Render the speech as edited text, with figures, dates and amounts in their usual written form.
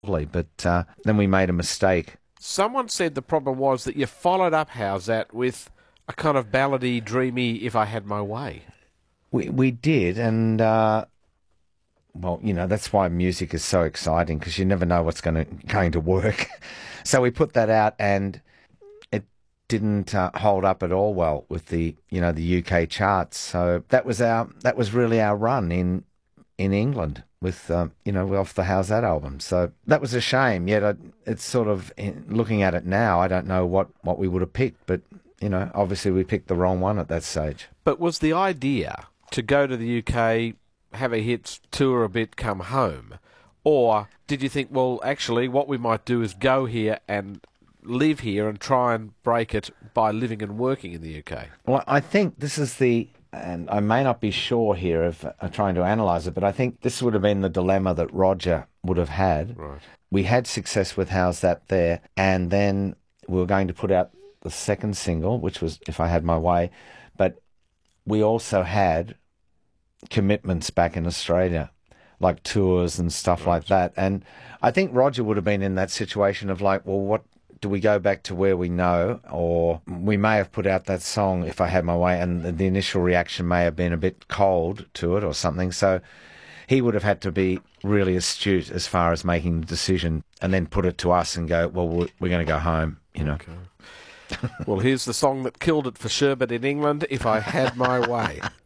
but then we made a mistake. Someone said the problem was that you followed up How's That with a kind of ballady, dreamy If I Had My Way. We did, and well, that's why music is so exciting, because you never know what's going to work. So we put that out, and it didn't hold up at all well with the the UK charts. So that was really our run in England with off the How's That album. So that was a shame. Yet it's sort of, looking at it now, I don't know what we would have picked, but obviously we picked the wrong one at that stage. But was the idea to go to the UK, have a hits, tour a bit, come home? Or did you think, well, actually, what we might do is go here and live here and try and break it by living and working in the UK? Well, I think this is and I may not be sure here of trying to analyse it, but I think this would have been the dilemma that Roger would have had. Right. We had success with How's That there, and then we were going to put out the second single, which was If I Had My Way, but we also had commitments back in Australia, like tours and stuff like that. And I think Roger would have been in that situation of like, well, what do we go back to where we know? Or we may have put out that song, If I Had My Way, and the initial reaction may have been a bit cold to it or something. So he would have had to be really astute as far as making the decision, and then put it to us and go, well, we're going to go home, Okay. Well, here's the song that killed it for Sherbet in England, If I Had My Way.